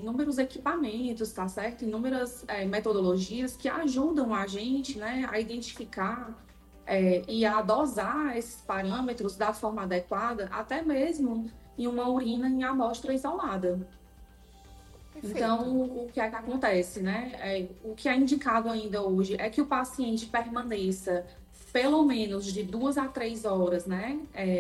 inúmeros equipamentos, tá certo? Inúmeras metodologias que ajudam a gente, né, a identificar e a dosar esses parâmetros da forma adequada, até mesmo em uma urina em amostra isolada. Perfeito. Então, o que é que acontece, né? O que é indicado ainda hoje é que o paciente permaneça pelo menos de 2 a 3 horas, né?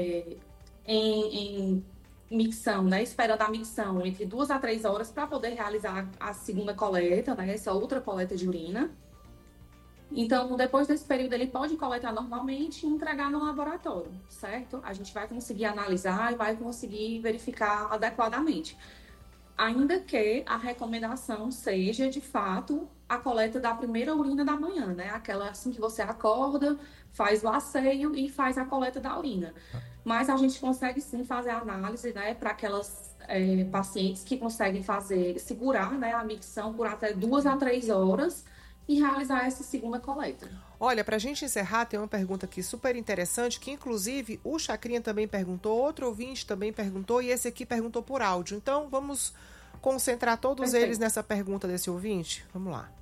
Em micção, né? Esperando a micção entre 2 a 3 horas para poder realizar a segunda coleta, né? Essa outra coleta de urina. Então, depois desse período, ele pode coletar normalmente e entregar no laboratório, certo? A gente vai conseguir analisar e vai conseguir verificar adequadamente. Ainda que a recomendação seja, de fato, a coleta da primeira urina da manhã, né? Aquela assim que você acorda, faz o asseio e faz a coleta da urina. Mas a gente consegue sim fazer a análise, né, para aquelas pacientes que conseguem segurar, né, a micção por até 2 a 3 horas e realizar essa segunda coleta. Olha, pra gente encerrar, tem uma pergunta aqui super interessante, que inclusive o Chacrinha também perguntou, outro ouvinte também perguntou, e esse aqui perguntou por áudio. Então, vamos concentrar todos eles nessa pergunta desse ouvinte? Vamos lá.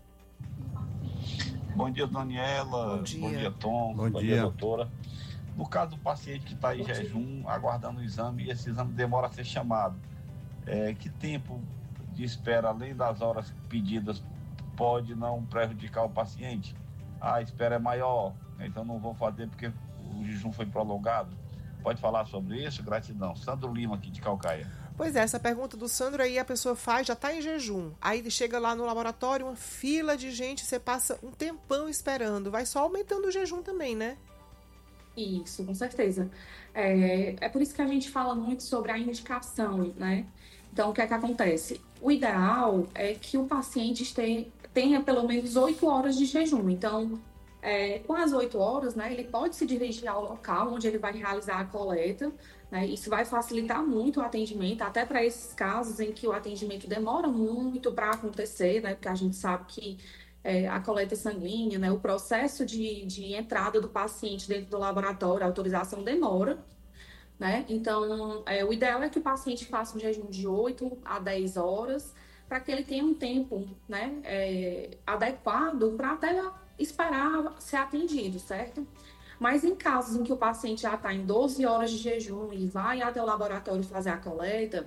Bom dia, Daniela. Bom dia. Bom dia, Tom. Bom dia, doutora. No caso do paciente que está em jejum, aguardando o exame, e esse exame demora a ser chamado, que tempo de espera, além das horas pedidas, pode não prejudicar o paciente? A espera é maior, então não vou fazer porque o jejum foi prolongado. Pode falar sobre isso? Gratidão. Sandro Lima, aqui de Calcaia. Pois é, essa pergunta do Sandro aí, a pessoa faz, já está em jejum. Aí ele chega lá no laboratório, uma fila de gente, você passa um tempão esperando. Vai só aumentando o jejum também, né? Isso, com certeza. É por isso que a gente fala muito sobre a indicação, né? Então, o que é que acontece? O ideal é que o paciente tenha pelo menos 8 horas de jejum. Então, com as 8 horas, né, ele pode se dirigir ao local onde ele vai realizar a coleta, né? Isso vai facilitar muito o atendimento, até para esses casos em que o atendimento demora muito para acontecer, né? Porque a gente sabe que a coleta sanguínea, né, o processo de entrada do paciente dentro do laboratório, a autorização demora, né? Então, o ideal é que o paciente faça um jejum de 8 a 10 horas, para que ele tenha um tempo, né, adequado para até esperar ser atendido, certo? Mas em casos em que o paciente já está em 12 horas de jejum e vai até o laboratório fazer a coleta,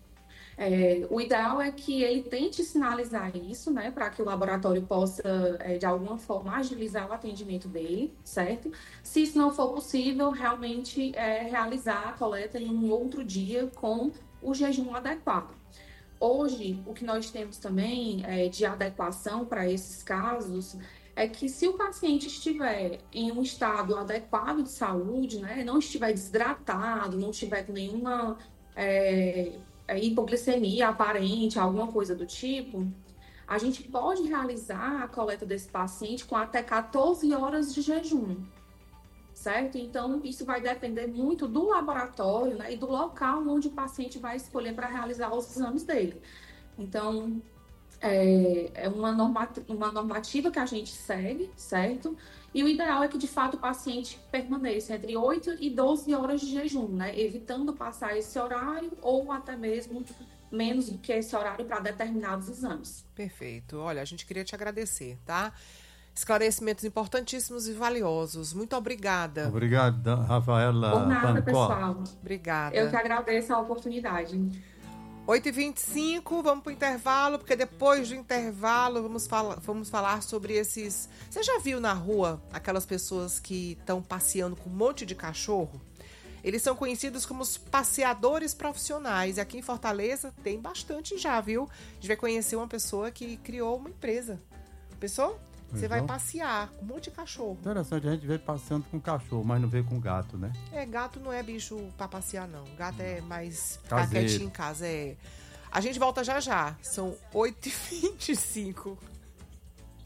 o ideal é que ele tente sinalizar isso, né, para que o laboratório possa, de alguma forma, agilizar o atendimento dele, certo? Se isso não for possível, realmente realizar a coleta em um outro dia com o jejum adequado. Hoje, o que nós temos também de adequação para esses casos é que se o paciente estiver em um estado adequado de saúde, né, não estiver desidratado, não estiver com nenhuma hipoglicemia aparente, alguma coisa do tipo, a gente pode realizar a coleta desse paciente com até 14 horas de jejum, certo? Então, isso vai depender muito do laboratório, né, e do local onde o paciente vai escolher para realizar os exames dele. Então, é uma normativa que a gente segue, certo? E o ideal é que, de fato, o paciente permaneça entre 8 e 12 horas de jejum, né? Evitando passar esse horário ou até mesmo menos do que esse horário para determinados exames. Perfeito. Olha, a gente queria te agradecer, tá? Esclarecimentos importantíssimos e valiosos. Muito obrigada. Obrigado, Rafaela. Por nada, pessoal. Obrigada. Eu que agradeço a oportunidade. 8h25, vamos para o intervalo, porque depois do intervalo vamos falar sobre esses... Você já viu na rua aquelas pessoas que estão passeando com um monte de cachorro? Eles são conhecidos como os passeadores profissionais. E aqui em Fortaleza tem bastante já, viu? A gente vai conhecer uma pessoa que criou uma empresa. Pensou? Você vai passear com um monte de cachorro. Interessante, a gente vê passeando com cachorro, mas não vê com gato, né? Gato não é bicho pra passear, não. Gato é mais caseiro. quietinho em casa. A gente volta já já. São 8h25.